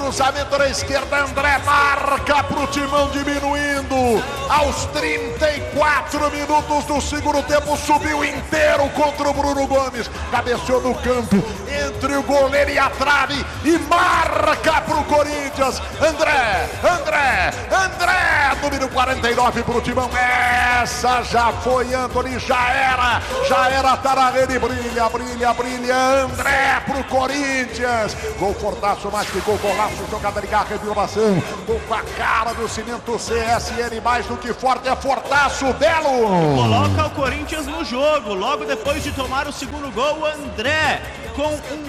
cruzamento na esquerda, André marca pro Timão, diminuindo aos 34 minutos do segundo tempo, subiu inteiro contra o Bruno Gomes, cabeceou no canto, entre o goleiro e a trave, e marca pro Corinthians, André, número 49 pro Timão, essa já foi, Antony, já era, tá na rede, brilha, André pro Corinthians, gol fortaço, mais que gol, golaço, jogada de garra, reviração, gol com a cara do Cimento CSN, mais do que forte, é fortaço, belo! Coloca o Corinthians no jogo, logo depois de tomar o segundo gol, o André, com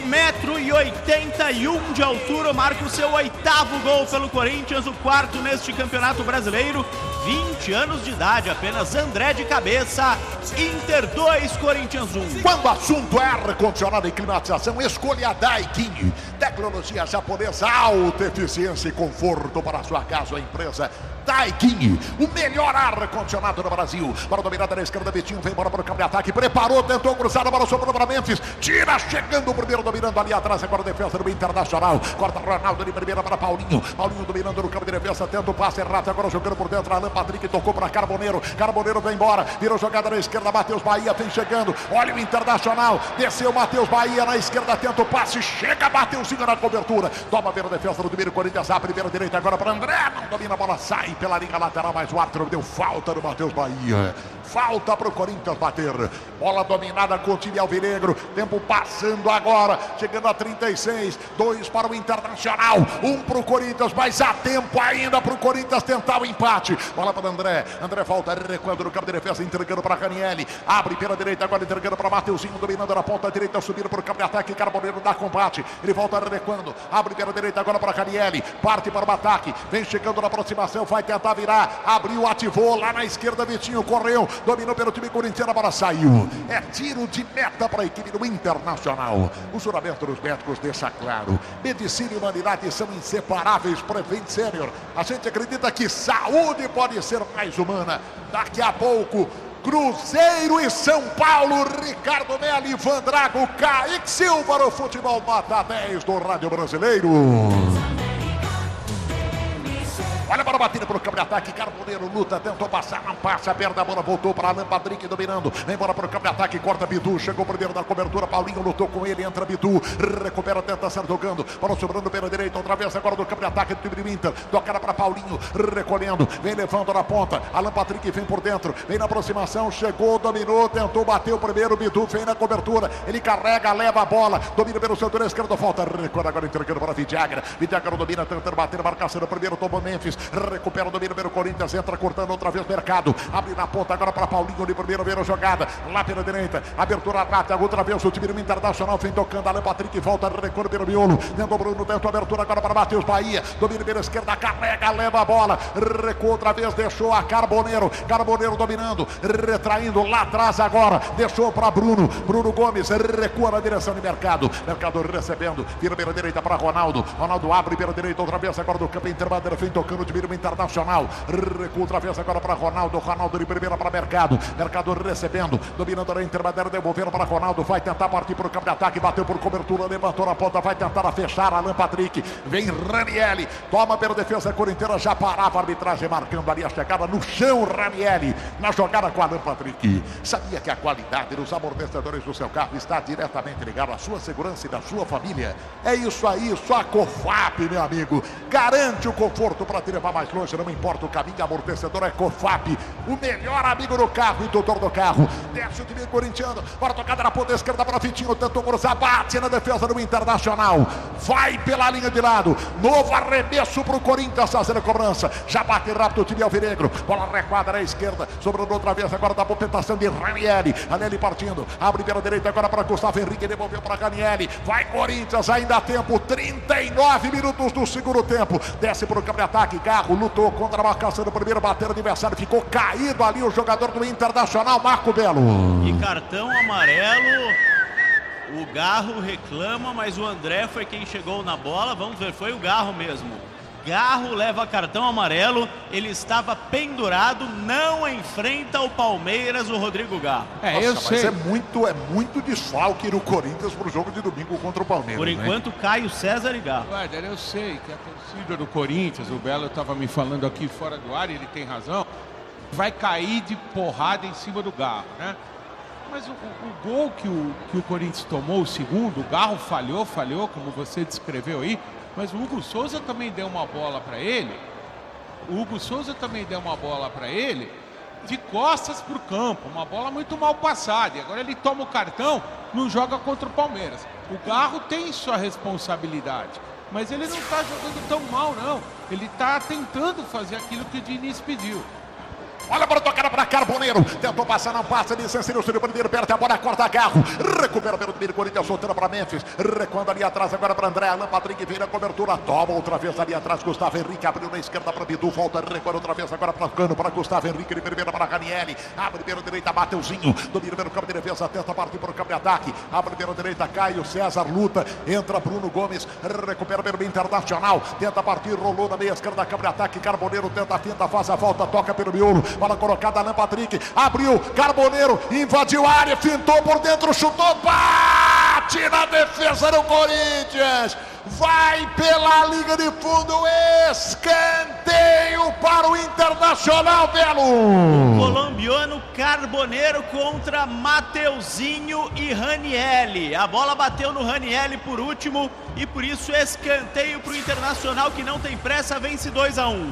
1,81 m de altura, marca o seu 8º gol pelo Corinthians, o 4º neste Campeonato Brasileiro, 20 anos de idade, apenas André de cabeça, Inter 2, Corinthians 1. Quando o assunto é ar-condicionado e climatização, escolha a Daikin, tecnologia japonesa, alta eficiência e conforto para a sua casa ou empresa. Daikin, o melhor ar-condicionado do Brasil. Para a dominada na esquerda, Vitinho vem embora para o campo de ataque, preparou, tentou cruzar, a bola sobrou para Memphis, tira, chegando o primeiro, dominando ali atrás, agora a defesa do Internacional, corta Ronaldo de primeira para Paulinho dominando no campo de defesa, tenta o passe errado, agora jogando por dentro, Alan Patrick tocou para Carboneiro vem embora, virou jogada na esquerda, Matheus Bahia vem chegando, olha o Internacional, desceu Matheus Bahia na esquerda, tenta o passe, chega, Mateuzinho na cobertura, toma a primeira defesa do domínio, Corinthians, a primeira direita agora para André, não domina a bola, sai pela linha lateral, mas o árbitro deu falta no Matheus Bahia, falta para o Corinthians bater, bola dominada com o time alvinegro, tempo passando agora, chegando a 36, 2 para o Internacional, 1 para o Corinthians, mas há tempo ainda para o Corinthians tentar o empate, bola para André volta, recuando no campo de defesa, entregando para Ranieri, abre pela direita, agora entregando para Mateuzinho, dominando na ponta direita, subindo para o campo de ataque, Carboneiro dá combate, ele volta recuando, abre pela direita agora para Ranieri, parte para o ataque, vem chegando na aproximação, vai tentar virar, abriu, ativou, lá na esquerda, Vitinho correu, dominou pelo time corintiano, a bola saiu, é tiro de meta para a equipe do Internacional. O juramento dos médicos deixa claro, medicina e humanidade são inseparáveis. Prevent Senior, a gente acredita que saúde pode ser mais humana. Daqui a pouco, Cruzeiro e São Paulo, Ricardo Melli, Ivan Drago, Kaique Silva no Futebol Nota 10 do Rádio Brasileiro. Olha para a batida para o campo de ataque, Carboneiro luta, tentou passar, não passa, perde a bola, voltou para Alan Patrick dominando, vem embora para o campo de ataque, corta Bidu, chegou primeiro da cobertura, Paulinho lutou com ele, entra Bidu, recupera, tenta ser jogando, bola sobrando pela direita, outra vez agora do campo de ataque do time do Inter, tocada para Paulinho, recolhendo, vem levando na ponta, Alan Patrick vem por dentro, vem na aproximação, chegou, dominou, tentou bater o primeiro, Bidu vem na cobertura, ele carrega, leva a bola, domina pelo setor esquerdo, falta, recuando agora entregando para Vidiagra domina, tentando bater, marcação no primeiro, tomou Memphis, recupera o domínio pelo Corinthians, entra cortando outra vez Mercado, abre na ponta agora para Paulinho de primeiro, vira a jogada, lá pela direita, abertura rápida, outra vez o time do Internacional vem tocando, Alan Patrick volta, recuando pelo miolo, tentou Bruno, tentou abertura agora para Matheus Bahia, domínio pela esquerda, carrega, leva a bola, recua outra vez, deixou a Carboneiro dominando, retraindo lá atrás agora, deixou para Bruno Gomes, recua na direção de Mercado recebendo, vira pela direita para Ronaldo abre pela direita outra vez agora do campo interbandeira, vem tocando o time do Internacional, recua outra vez agora para Ronaldo de primeira para Mercado recebendo, dominando na interbandeira, devolvendo para Ronaldo, vai tentar partir para o campo de ataque, bateu por cobertura, levantou na ponta, vai tentar fechar, Alan Patrick, vem Ranieri, toma pela defesa corintiana, já parava a arbitragem marcando ali a chegada no chão, Ranieri, na jogada com Alan Patrick, sabia que a qualidade dos amortecedores do seu carro está diretamente ligada à sua segurança e da sua família? É isso aí, só a Cofap, meu amigo, garante o conforto para te levar mais longe, não importa o caminho, amortecedor é Cofap, o melhor amigo do carro e tutor do carro, desce o time corintiano, para tocada na ponta esquerda para Vitinho, tentou cruzar, bate na defesa do Internacional, vai pela linha de lado, novo arremesso para o Corinthians fazer a cobrança, já bate rápido o time alvinegro, bola recuada na esquerda, sobrando outra vez agora da movimentação de Ranieri partindo, abre pela direita agora para Gustavo Henrique, devolveu para Ranieri, vai Corinthians, ainda há tempo, 39 minutos do segundo tempo, desce para o campo de ataque, Garro lutou contra a marcação do primeiro, bateu o adversário, ficou caído ali o jogador do Internacional, Marco Belo. E cartão amarelo, o Garro reclama, mas o André foi quem chegou na bola, vamos ver, foi o Garro mesmo. Garro leva cartão amarelo, ele estava pendurado, não enfrenta o Palmeiras, o Rodrigo Garro. Eu sei. Mas é muito desfalque no Corinthians pro jogo de domingo contra o Palmeiras. Por enquanto, Caio César e Garro. Guarda, eu sei que a torcida do Corinthians, o Belo estava me falando aqui fora do ar, e ele tem razão, vai cair de porrada em cima do Garro, né? Mas o gol que o Corinthians tomou, o segundo, o Garro falhou, como você descreveu aí, mas o Hugo Souza também deu uma bola para ele. De costas para o campo, uma bola muito mal passada. E agora ele toma o cartão, não joga contra o Palmeiras. O Garro tem sua responsabilidade, mas ele não está jogando tão mal, não. Ele está tentando fazer aquilo que o Diniz pediu. Olha para tocar para Carboneiro. Tentou passar, não passa. Licença, o primeiro perde a bola, corta Garro. Recupera pelo domínio, Corinthians soltando para Memphis. Recuando ali atrás agora para André. Alan Patrick vira a cobertura. Toma outra vez ali atrás. Gustavo Henrique abriu na esquerda para Bidu. Volta, recuando outra vez agora para Cano. Para Gustavo Henrique. De primeira para Ranieri. Abre pela direita, Mateuzinho. Domina pelo campo de defesa. Tenta partir para o campo de ataque. Abre pela direita, Caio César. Luta. Entra Bruno Gomes. Recupera pelo Internacional. Tenta partir. Rolou na meia esquerda. Campo de ataque. Carboneiro tenta, faz a volta. Toca pelo miolo. Bola colocada, Alan Patrick, abriu, Carboneiro, invadiu a área, fintou por dentro, chutou, bate na defesa do Corinthians, vai pela linha de fundo, escanteio para o Internacional, Belo. Colombiano Carboneiro contra Mateuzinho e Ranieri. A bola bateu no Ranieri por último e por isso escanteio para o Internacional, que não tem pressa, vence 2-1.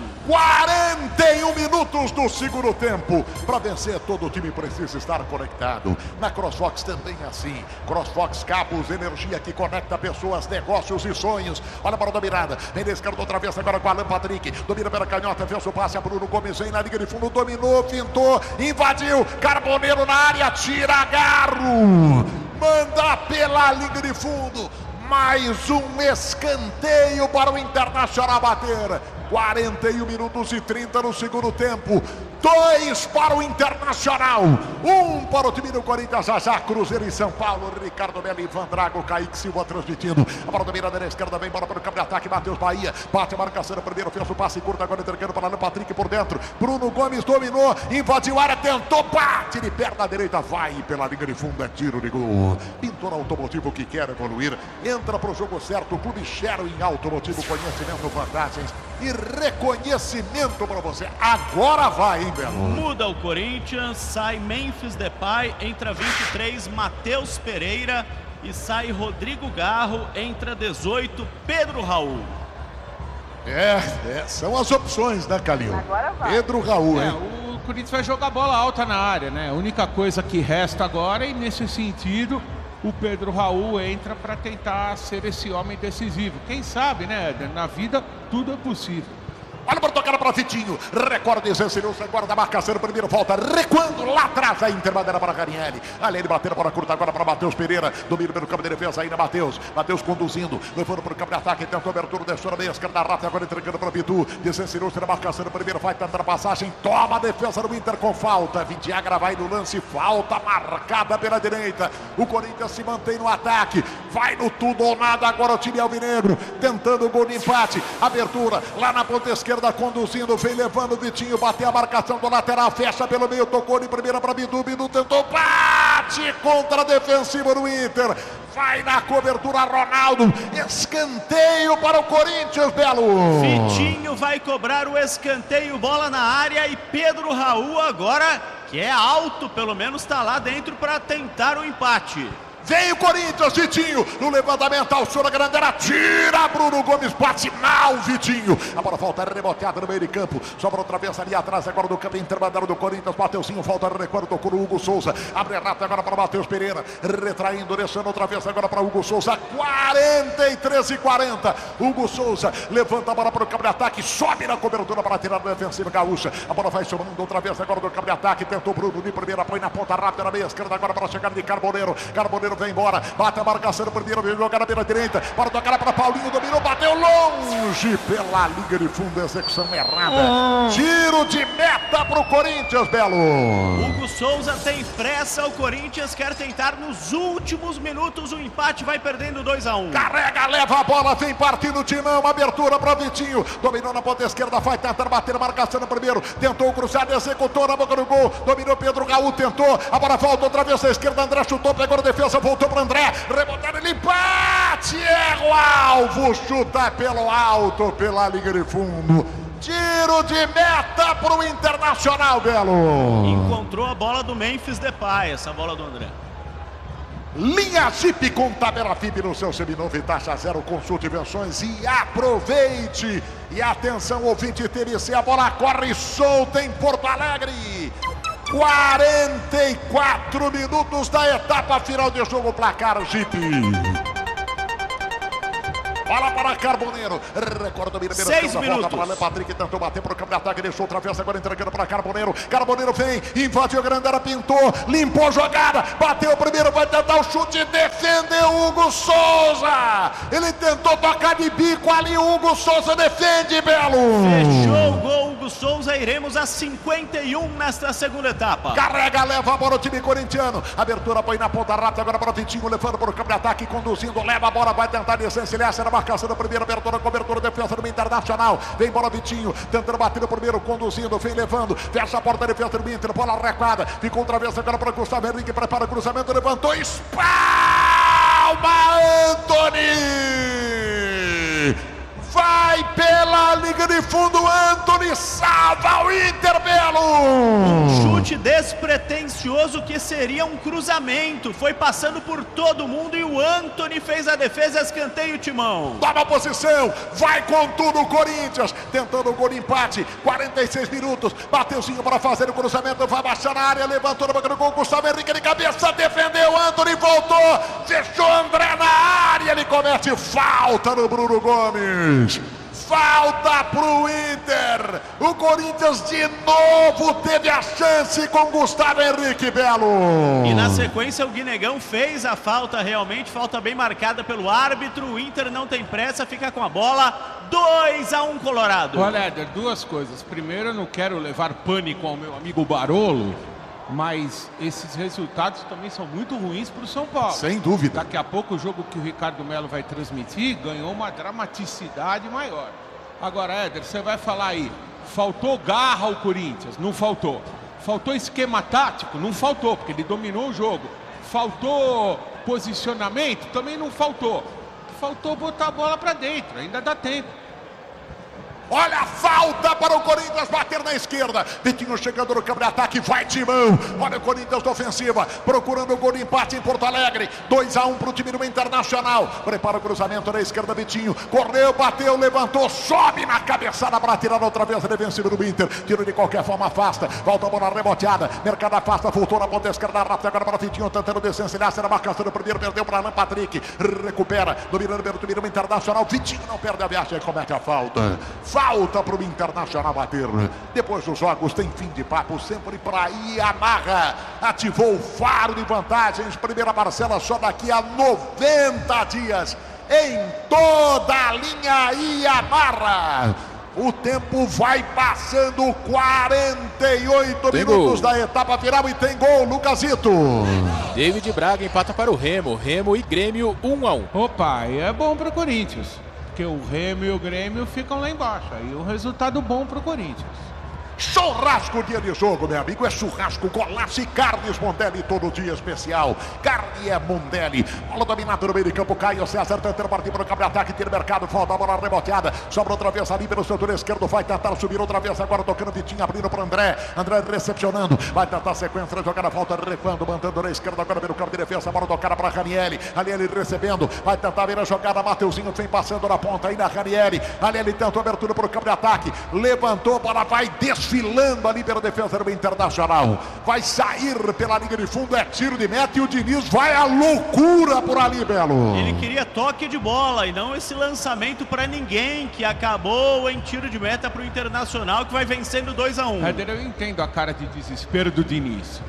41 minutos do segundo tempo. Para vencer, todo o time precisa estar conectado. Na CrossFox também é assim. CrossFox Cabos, energia que conecta pessoas, negócios e sonhos. Olha para a dominada. Vem da esquerda outra vez agora com Alan Patrick. Domina pela canhota, fez o passe a Bruno Gomes, vem na linha de fundo, dominou, fintou, invadiu. Carboneiro na área, tira Garro. Manda pela linha de fundo. Mais um escanteio para o Internacional bater. 41 minutos e 30 no segundo tempo. 2 para o Internacional, 1 para o time do Corinthians. Já Cruzeiro em São Paulo. Ricardo Melo, Ivan Drago, Kaique Silva transmitindo. A bola dominada na esquerda, vem bola para o campo de ataque. Matheus Bahia, bate a marcação, primeiro fez o passe curto, agora entregando para Alan Patrick por dentro. Bruno Gomes dominou, invadiu a área, tentou, bate de perna direita, vai pela linha de fundo, é tiro de gol. Pintor Automotivo, que quer evoluir, entra para o jogo certo. Clube Sherwin Automotivo, conhecimento, vantagens e reconhecimento para você. Agora vai, hein, Belo? Muda o Corinthians, sai Memphis Depay, entra 23 Matheus Pereira e sai Rodrigo Garro, entra 18 Pedro Raul. São as opções, né, Calil? Agora vai. Pedro Raul, hein? O Corinthians vai jogar bola alta na área, né? A única coisa que resta agora, e nesse sentido, o Pedro Raul entra para tentar ser esse homem decisivo. Quem sabe, né, na vida tudo é possível. Olha para tocar para Vitinho. Recorde Zencilus, agora da marcação, primeiro volta, recuando lá atrás, a Inter, bandeira para Ranieri. Ali ele batendo para curta agora para Matheus Pereira. Domínio pelo campo de defesa, ainda Matheus conduzindo, levando para o campo de ataque, tentou abertura, deixou na meia esquerda, rata, agora entregando para Bitu. De Zencilus, na marcação, primeiro vai tentar a passagem, toma a defesa do Inter com falta. Vidiagra vai no lance, falta marcada pela direita. O Corinthians se mantém no ataque, vai no tudo ou nada agora o time alvinegro, tentando o gol de empate. Abertura lá na ponta esquerda, conduzindo, vem levando o Vitinho, bateu a marcação do lateral, fecha pelo meio, tocou de primeira para Bidu, Bidu tentou, bate contra a defensiva do Inter, vai na cobertura Ronaldo, escanteio para o Corinthians, Belo. Vitinho vai cobrar o escanteio, bola na área e Pedro Raul agora, que é alto, pelo menos está lá dentro para tentar o empate. Vem o Corinthians, Vitinho, no levantamento, alçou a grandeira, tira Bruno Gomes, bate mal Vitinho. A bola volta reboteada no meio de campo, sobra outra vez ali atrás agora do campo intermediário do Corinthians. Mateuzinho, volta recuando, tocou no Hugo Souza, abre a rata agora para Matheus Pereira, retraindo, deixando outra vez agora para Hugo Souza, 43-40. Hugo Souza levanta a bola para o campo de ataque, sobe na cobertura para tirar da defensiva gaúcha. A bola vai somando outra vez agora do campo de ataque, tentou Bruno de primeira, põe na ponta rápida na meia esquerda agora para chegar de Carboneiro. Carboneiro Carboneiro vem embora, bate a marcação do primeiro, vem jogar na beira direita, para tocar para Paulinho, dominou, bateu longe pela linha de fundo, execução errada. Tiro de meta pro Corinthians, Belo. Hugo Souza tem pressa, o Corinthians quer tentar nos últimos minutos o empate, vai perdendo 2-1. Carrega, leva a bola, vem partindo o Timão, abertura para Vitinho, dominou na ponta esquerda, vai tentar bater a marcação no primeiro, tentou cruzar, executou na boca do gol, dominou Pedro Gaú, tentou, a bola volta outra vez à esquerda, André chutou, pegou a defesa, voltou para André, rebotaram, ele bate, erra o alvo, chuta pelo alto, pela linha de fundo. Tiro de meta para o Internacional, Belo. Encontrou a bola do Memphis Depay, essa bola do André. Linha Jeep com tabela FIB no seu seminovo e taxa zero, consulte invenções e aproveite. E atenção, ouvinte TVC, a bola corre solta em Porto Alegre. 44 minutos da etapa final de jogo, placar Jeep. Bola para Carboneiro, recorda o Mineiro. 6 minutos. Volta para Patrick, tentou bater para o campo de ataque, deixou outra vez, agora entregando para Carboneiro. Carboneiro vem, invadiu grande área, pintou, limpou a jogada, bateu o primeiro, vai tentar o chute, defendeu Hugo Souza. Ele tentou tocar de bico ali, Hugo Souza defende, Belo. Fechou o gol, Hugo Souza, iremos a 51 nesta segunda etapa. Carrega, leva a bola o time corintiano. Abertura, põe na ponta rápida, agora para o Vitinho, levando para o campo de ataque, conduzindo, leva a bola, vai tentar desencilhar, será marcação da primeira, abertura, cobertura, defesa do Internacional. Vem bola Vitinho, tentando bater o primeiro, conduzindo, vem levando, fecha a porta da defesa do Inter, bola recuada, ficou outra vez agora para Gustavo Henrique, prepara o cruzamento, levantou, espalma Antony! Vai pela linha de fundo, Antony salva o Inter, Belo! Um chute despretensioso que seria um cruzamento, foi passando por todo mundo e o Antony fez a defesa, escanteio, Timão. Toma a posição, vai com tudo o Corinthians, tentando o gol de empate, 46 minutos, Mateuzinho para fazer o cruzamento, vai baixar na área, levantou na boca do gol, Gustavo Henrique de cabeça, defendeu, Antony voltou, fechou André na área, ele comete falta no Bruno Gomes. Falta pro Inter. O Corinthians de novo teve a chance com Gustavo Henrique, Belo. E na sequência o Guinegão fez a falta, realmente, falta bem marcada pelo árbitro. O Inter não tem pressa, fica com a bola. 2-1 Colorado. Olha, Éder, duas coisas. Primeiro, eu não quero levar pânico ao meu amigo Barolo, mas esses resultados também são muito ruins para o São Paulo. Sem dúvida. Daqui a pouco o jogo que o Ricardo Melo vai transmitir ganhou uma dramaticidade maior. Agora, Éder, você vai falar aí, faltou garra ao Corinthians? Não faltou. Faltou esquema tático? Não faltou, porque ele dominou o jogo. Faltou posicionamento? Também não faltou. Faltou botar a bola para dentro, ainda dá tempo. Olha a falta para o Corinthians bater na esquerda. Vitinho chegando no campo de ataque, vai Timão. Olha o Corinthians da ofensiva, procurando o gol de empate em Porto Alegre. 2-1 para o time do Internacional. Prepara o cruzamento na esquerda, Vitinho. Correu, bateu, levantou, sobe na cabeçada para tirar outra vez a defensiva do Inter. Tiro de qualquer forma, afasta. Volta a bola reboteada. Mercado afasta, voltou na ponta esquerda, rápida agora para Vitinho, tentando desencilhar. Será marcação do primeiro, perdeu para Alan Patrick. Recupera, dominando pelo time do Internacional. Vitinho não perde a viagem, comete a falta. Falta para o Internacional bater. Depois dos jogos tem fim de papo, sempre para Yamaha. Ativou o faro de vantagens. Primeira parcela só daqui a 90 dias. Em toda a linha Yamaha. O tempo vai passando, 48 minutos da etapa final e tem gol, Lucasito. David Braga empata para o Remo. Remo e Grêmio 1-1. Opa, e é bom para o Corinthians. Porque o Remo e o Grêmio ficam lá embaixo. Aí o resultado bom pro Corinthians. Churrasco, dia de jogo, meu amigo. É churrasco, golaço e carnes Mondelli, todo dia especial. Carne é Mondelli. Bola dominada no meio de campo. Caio César tentando partir para o campo de ataque. Tira o mercado, falta a bola reboteada. Sobra outra vez ali pelo setor esquerdo. Vai tentar subir outra vez. Agora tocando Vitinho, abrindo para André. André recepcionando. Vai tentar a sequência da jogada. Volta recuando, mandando na esquerda. Agora pelo campo de defesa. Bola tocada para Ranieri. Ranieri recebendo. Vai tentar ver a jogada. Mateuzinho vem passando na ponta. Ainda Ranieri. Ranieri tentou abertura para o campo de ataque. Levantou, bola vai desfilando ali pela defesa do Internacional. Vai sair pela linha de fundo. É tiro de meta e o Diniz vai à loucura por ali, Belo. Ele queria toque de bola e não esse lançamento para ninguém, que acabou em tiro de meta para o Internacional, que vai vencendo 2-1. Éder, eu entendo a cara de desespero do Diniz.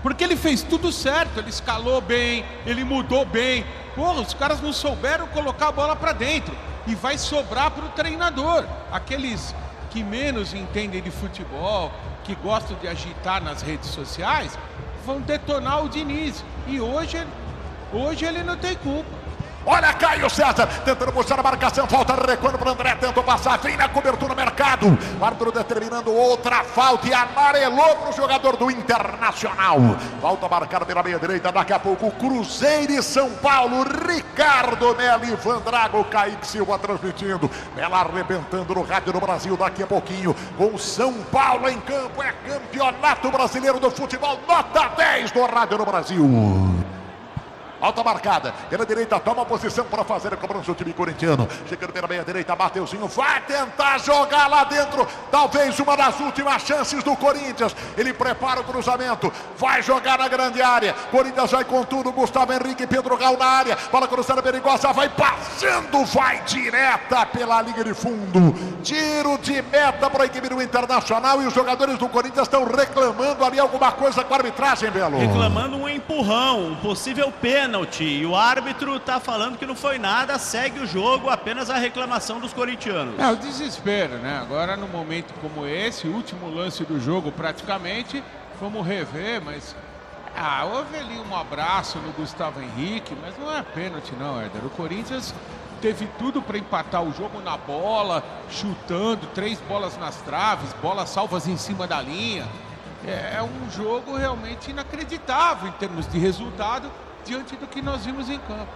Porque ele fez tudo certo, ele escalou bem, ele mudou bem. Porra, os caras não souberam colocar a bola para dentro. E vai sobrar para o treinador. Aqueles que menos entendem de futebol, que gostam de agitar nas redes sociais, vão detonar o Diniz. E hoje ele não tem culpa. Olha Caio César, tentando puxar a marcação, falta recuando para o André, tentou passar, vem na cobertura, Mercado. O árbitro determinando outra falta e amarelou para o jogador do Internacional. Volta a marcar pela meia direita, daqui a pouco Cruzeiro e São Paulo. Ricardo Melo e Van Drago, Kaique Silva transmitindo. Melo arrebentando no rádio do Brasil daqui a pouquinho. Com São Paulo em campo, é Campeonato Brasileiro do Futebol, nota 10 do rádio do Brasil. Alta marcada, pela direita toma a posição para fazer a cobrança do time corintiano. Chegando pela meia direita, Mateuzinho vai tentar jogar lá dentro. Talvez uma das últimas chances do Corinthians. Ele prepara o cruzamento, vai jogar na grande área. Corinthians vai com tudo, Gustavo Henrique e Pedro Gal na área. Bola cruzada perigosa, vai passando, vai direta pela linha de fundo. Tiro de meta para a equipe do Internacional e os jogadores do Corinthians estão reclamando ali alguma coisa com a arbitragem, Belo. Reclamando um empurrão, um possível pênalti. E o árbitro está falando que não foi nada, segue o jogo, apenas a reclamação dos corintianos. É o desespero, né? Agora, num momento como esse, último lance do jogo praticamente, vamos rever, mas houve ali um abraço no Gustavo Henrique, mas não é pênalti não, Éder. O Corinthians teve tudo para empatar o jogo na bola, chutando, 3 bolas nas traves, bolas salvas em cima da linha. É um jogo realmente inacreditável em termos de resultado, diante do que nós vimos em campo.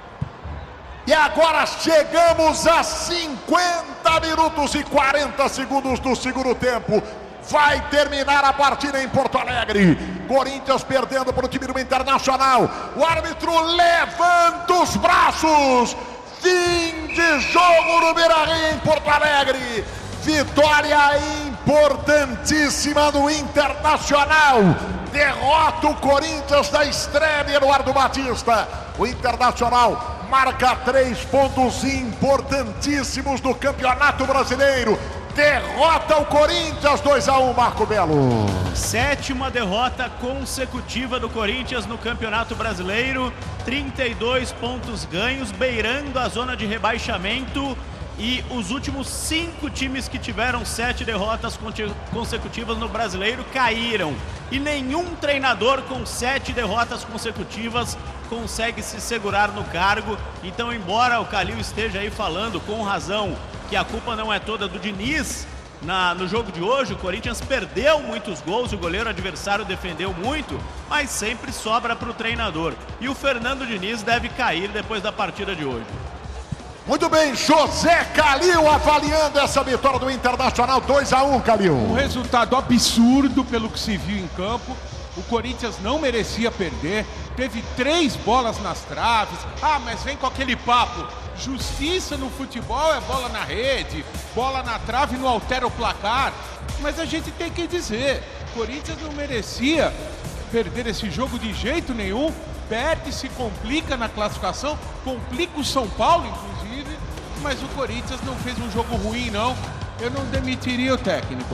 E agora chegamos a 50 minutos e 40 segundos do segundo tempo. Vai terminar a partida em Porto Alegre. Corinthians perdendo para o time do Internacional. O árbitro levanta os braços. Fim de jogo no Beira-Rio em Porto Alegre. Vitória importantíssima do Internacional. Derrota o Corinthians da estreia de Eduardo Batista. O Internacional marca 3 pontos importantíssimos do Campeonato Brasileiro. Derrota o Corinthians 2-1, Marco Belo. 7ª derrota consecutiva do Corinthians no Campeonato Brasileiro. 32 pontos ganhos, beirando a zona de rebaixamento. E os últimos 5 times que tiveram 7 derrotas consecutivas no Brasileiro caíram. E nenhum treinador com 7 derrotas consecutivas consegue se segurar no cargo. Então, embora o Calil esteja aí falando com razão que a culpa não é toda do Diniz, no jogo de hoje o Corinthians perdeu muitos gols, o goleiro adversário defendeu muito, mas sempre sobra para o treinador. E o Fernando Diniz deve cair depois da partida de hoje. Muito bem, José Calil avaliando essa vitória do Internacional, 2-1, Calil. Um resultado absurdo pelo que se viu em campo. O Corinthians não merecia perder, teve 3 bolas nas traves. Mas vem com aquele papo, justiça no futebol é bola na rede, bola na trave não altera o placar. Mas a gente tem que dizer, o Corinthians não merecia perder esse jogo de jeito nenhum. Perde, se complica na classificação, complica o São Paulo, inclusive, mas o Corinthians não fez um jogo ruim, não. Eu não demitiria o técnico,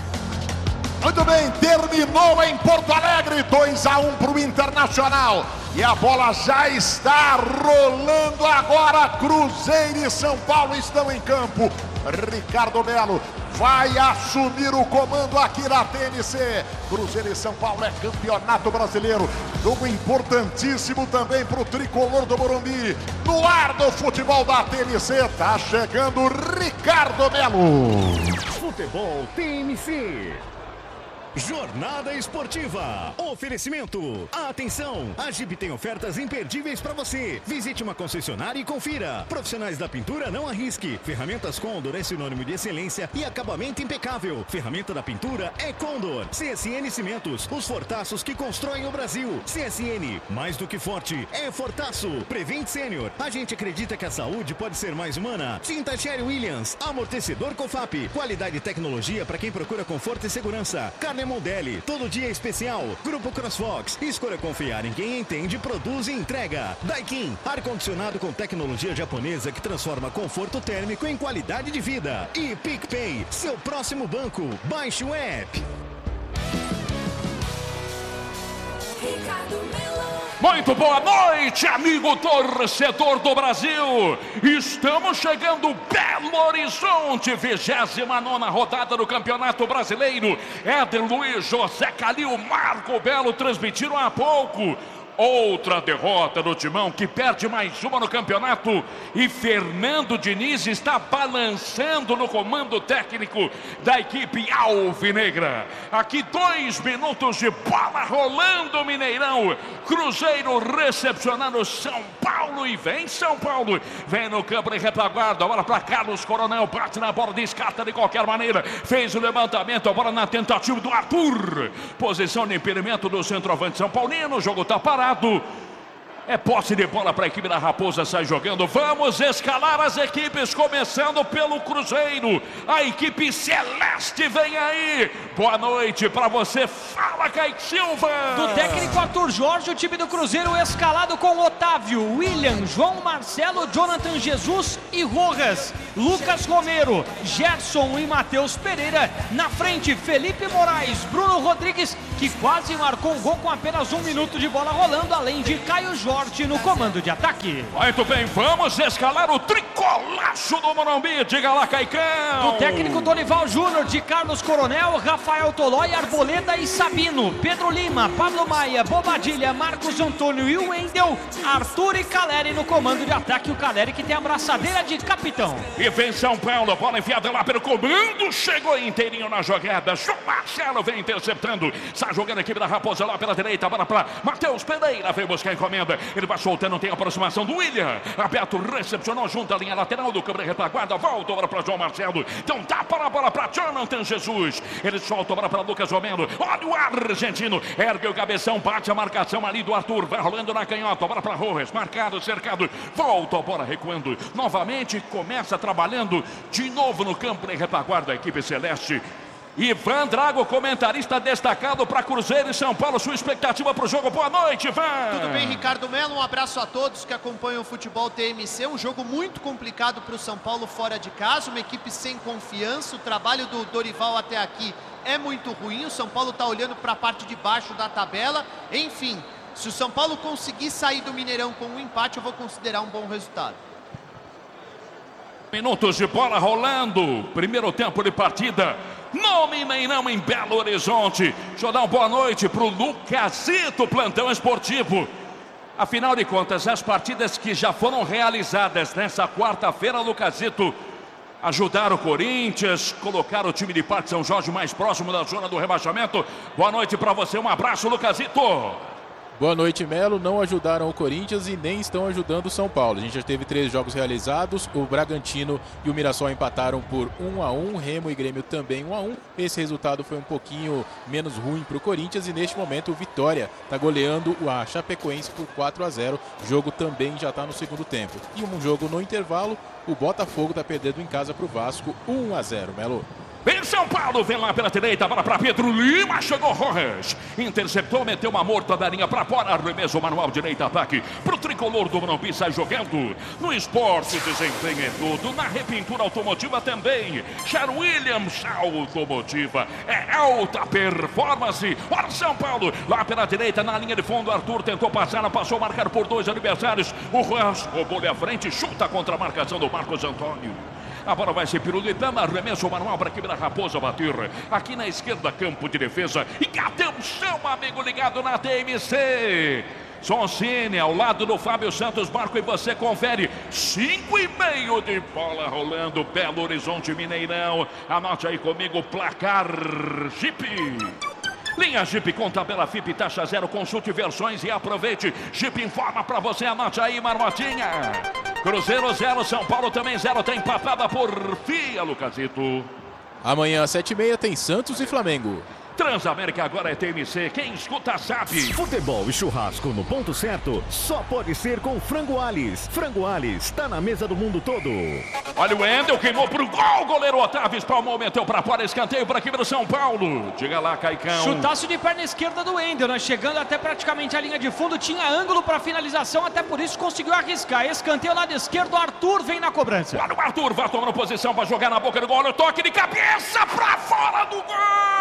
Muito bem, terminou em Porto Alegre, 2-1 para o Internacional. E a bola já está rolando agora. Cruzeiro e São Paulo estão em campo. Ricardo Melo vai assumir o comando aqui na TNC. Cruzeiro e São Paulo é Campeonato Brasileiro. Jogo importantíssimo também para o tricolor do Morumbi. No ar do futebol da TNC, tá chegando Ricardo Melo. Futebol TNC. Jornada Esportiva. Oferecimento. Atenção, a Jeep tem ofertas imperdíveis para você. Visite uma concessionária e confira. Profissionais da pintura, não arrisque. Ferramentas Condor é sinônimo de excelência e acabamento impecável. Ferramenta da pintura é Condor. CSN Cimentos, os fortaços que constroem o Brasil. CSN, mais do que forte, é fortaço. Prevent Senior, a gente acredita que a saúde pode ser mais humana. Tinta Sherry Williams, amortecedor Cofap. Qualidade e tecnologia para quem procura conforto e segurança. Mondelli, todo dia é especial. Grupo CrossFox, escolha confiar em quem entende, produz e entrega. Daikin, ar-condicionado com tecnologia japonesa que transforma conforto térmico em qualidade de vida. E PicPay, seu próximo banco. Baixe o app. Muito boa noite, amigo torcedor do Brasil. Estamos chegando Belo Horizonte, 29ª rodada do Campeonato Brasileiro. Éder Luiz, José Calil, Marco Belo transmitiram há pouco. Outra derrota do Timão, que perde mais uma no campeonato. E Fernando Diniz está balançando no comando técnico da equipe alvinegra. Aqui 2 minutos de bola rolando, Mineirão. Cruzeiro recepcionando São Paulo e vem São Paulo. Vem no campo de retaguarda, bola para Carlos Coronel, bate na bola, descarta de qualquer maneira. Fez o levantamento, a bola na tentativa do Arthur. Posição de impedimento do centroavante São Paulino, o jogo está parado. É posse de bola para a equipe da Raposa, sai jogando. Vamos escalar as equipes, começando pelo Cruzeiro. A equipe celeste vem aí. Boa noite para você. Fala, Kaique Silva. Do técnico Arthur Jorge, o time do Cruzeiro escalado com Otávio, William, João Marcelo, Jonathan Jesus e Rojas. Lucas Romero, Gerson e Matheus Pereira. Na frente, Felipe Moraes, Bruno Rodrigues, que quase marcou um gol com apenas 1 minuto de bola rolando, além de Caio Jorge no comando de ataque. Muito bem, vamos escalar o tricolaço do Morumbi. Diga lá, Caicão. Do técnico Dorival Júnior, de Carlos Coronel, Rafael Tolói, Arboleda e Sabino. Pedro Lima, Pablo Maia, Bobadilha, Marcos Antônio e Wendel. Arthur e Caleri no comando de ataque. O Caleri que tem a braçadeira de capitão. E vem São Paulo, bola enfiada lá pelo comando. Chegou inteirinho na jogada. João Marcelo vem interceptando. Está jogando a equipe da Raposa lá pela direita. Bola para Matheus Pereira. Vem buscar a encomenda. Ele vai soltando, tem a aproximação do William. Aberto, recepcionou junto à linha lateral do câmera retaguarda. Volta agora para João Marcelo. Então dá para a bola para Jonathan Jesus. Ele solta a bola para Lucas Romero. Olha o argentino. Ergue o cabeção, bate a marcação ali do Arthur. Vai rolando na canhota. Bola para Rojas. Marcado, cercado. Volta a bola recuando. Novamente começa trabalhando de novo no campo de retaguarda a equipe celeste. Ivan Drago, comentarista destacado para Cruzeiro e São Paulo. Sua expectativa para o jogo. Boa noite, Ivan. Tudo bem, Ricardo Melo? Um abraço a todos que acompanham o futebol TMC. Um jogo muito complicado para o São Paulo fora de casa. Uma equipe sem confiança. O trabalho do Dorival até aqui é muito ruim. O São Paulo está olhando para a parte de baixo da tabela. Enfim, se o São Paulo conseguir sair do Mineirão com um empate, eu vou considerar um bom resultado. Minutos de bola rolando. Primeiro tempo de partida no Mineirão, em Belo Horizonte. Deixa eu dar uma boa noite para o Lucasito, plantão esportivo. Afinal de contas, as partidas que já foram realizadas nessa quarta-feira, Lucasito, ajudaram o Corinthians, colocaram o time de Parque São Jorge mais próximo da zona do rebaixamento. Boa noite para você, um abraço, Lucasito. Boa noite, Melo. Não ajudaram o Corinthians e nem estão ajudando o São Paulo. A gente já teve 3 jogos realizados. O Bragantino e o Mirassol empataram por 1-1. Remo e Grêmio também 1-1. Esse resultado foi um pouquinho menos ruim para o Corinthians. E neste momento o Vitória está goleando a Chapecoense por 4-0. O jogo também já está no segundo tempo. E um jogo no intervalo, o Botafogo está perdendo em casa para o Vasco 1-0, Melo. Vem São Paulo, vem lá pela direita, bola para Pedro Lima, chegou Rojas, interceptou, meteu uma mortadarinha para fora, arremesso manual, direita, ataque, pro tricolor do Morumbi, sai jogando. No esporte, desempenho é tudo, na repintura automotiva também. Sher Williams, automotiva, é alta performance. Olha São Paulo, lá pela direita, na linha de fundo, Arthur tentou passar, passou a marcar por 2 adversários. O Rojas roubou-lhe a frente, chuta contra a marcação do Marcos Antônio. A bola vai ser pirulitando, arremesso manual para a equipe da Raposa bater. Aqui na esquerda, campo de defesa. E atenção, amigo ligado na TMC. Soncini ao lado do Fábio Santos, Marco, e você confere. 5,5 de bola rolando, Belo Horizonte, Mineirão. Anote aí comigo, placar Jeep. Linha Jeep com tabela FIP, taxa zero, consulte versões e aproveite. Jeep informa pra você, anote aí, Marmotinha. Cruzeiro 0, São Paulo também 0, tem empatada por FIA, Lucasito. Amanhã às 7h30 tem Santos e Flamengo. Transamérica agora é TMC, quem escuta sabe. Futebol e churrasco no ponto certo só pode ser com Frango Alis. Frango Alis, tá na mesa do mundo todo. Olha o Wendel, queimou pro gol, goleiro Otávio espalmou, meteu pra fora, escanteio pra equipe do São Paulo. Diga lá, Caicão. Chutaço de perna esquerda do Wendel, né? Chegando até praticamente a linha de fundo, tinha ângulo pra finalização, até por isso conseguiu arriscar. Escanteio lado esquerdo, Arthur vem na cobrança. Olha o Arthur, vai tomando posição pra jogar na boca do gol, olha o toque de cabeça pra fora do gol.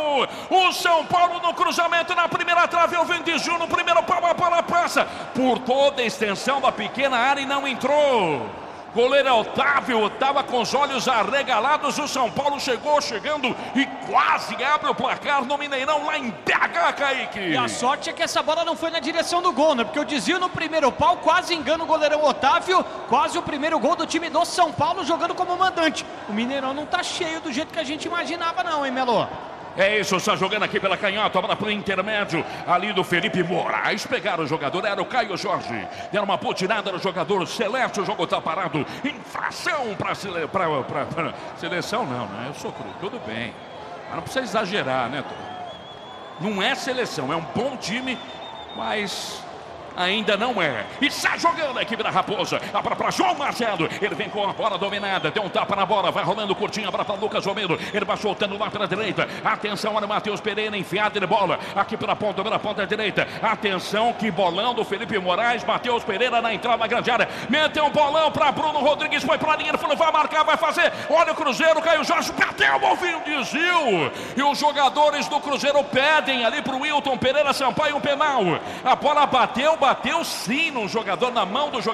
O São Paulo no cruzamento na primeira trave, o Vinicius no primeiro pau, a bola passa por toda a extensão da pequena área e não entrou. Goleiro Otávio estava com os olhos arregalados. O São Paulo chegando e quase abre o placar no Mineirão, lá em BH, Kaique. E a sorte é que essa bola não foi na direção do gol, né? Porque o desvio no primeiro pau quase engana o goleirão Otávio. Quase o primeiro gol do time do São Paulo jogando como mandante. O Mineirão não tá cheio do jeito que a gente imaginava não, hein, Melo? É isso, está jogando aqui pela canhota, bola para o intermédio, ali do Felipe Moraes, pegaram o jogador, era o Caio Jorge, deram uma putinada no jogador Celeste, o jogo está parado, infração para seleção, não, né? Eu sou cru, tudo bem, mas não precisa exagerar, né, Tom? Não é seleção, é um bom time, mas ainda não é. E está jogando a equipe da Raposa. A bola para João Marcelo. Ele vem com a bola dominada. Deu um tapa na bola. Vai rolando curtinho. A bola para Lucas Romero. Ele vai soltando lá pela direita. Atenção, olha o Matheus Pereira enfiado de bola. Aqui pela ponta direita. Atenção, que bolão do Felipe Moraes. Matheus Pereira na entrada da grande área. Meteu um bolão para Bruno Rodrigues. Foi para a linha. Ele falou, vai marcar, vai fazer. Olha o Cruzeiro. Caio Jorge bateu o golfinho. Desvio. E os jogadores do Cruzeiro pedem ali para o Wilton Pereira Sampaio um penal. A bola bateu sim no jogador, na mão do jogador.